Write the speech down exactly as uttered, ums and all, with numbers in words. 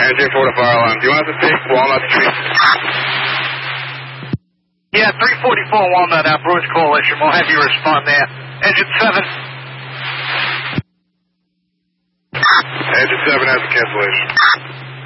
Engine four to fire alarm. Do you want us to take Walnut Street? Yeah, three forty-four Walnut, uh, Bruins Coalition. We'll have you respond there. Engine seven. Engine seven has a cancellation.